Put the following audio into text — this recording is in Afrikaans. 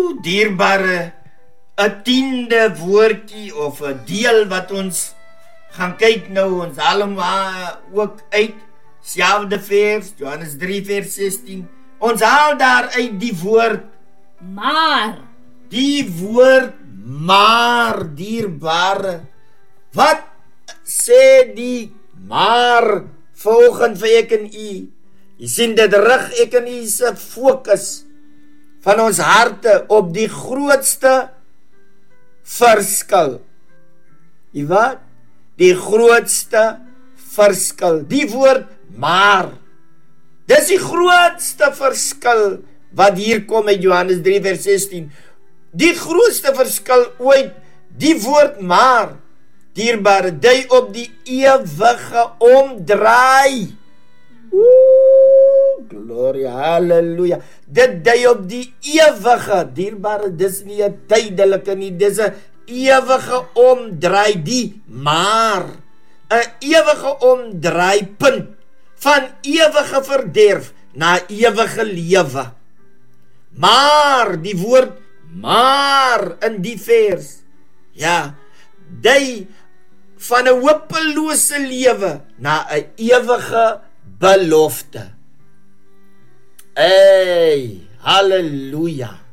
Dierbare, 'n 10de woordjie of 'n deel wat ons gaan kyk nou, ons haal hom ook uit, selfde vers, Johannes 3 vers 16, ons haal daar uit die woord maar. Die woord maar, dierbare, wat sê die maar volgens vir ek en u? Jy sien, dit rig ek en u se fokus van ons harte op die grootste verskil. Die wat? Die grootste verskil. Die woord maar. Dis die grootste verskil wat hier kom uit Johannes 3 vers 16. Die grootste verskil ooit, die woord maar, dierbare, dui op die ewige omdraai. Gloria, halleluja. Dit dui op die ewige, dierbare, dis nie 'n tydelike nie, dis 'n ewige omdraai, die maar, 'n ewige omdraai punt, van ewige verderf na ewige lewe. Maar, die woord maar in die vers, ja, dui van 'n hopelose lewe na 'n ewige belofte. Hey, halleluja.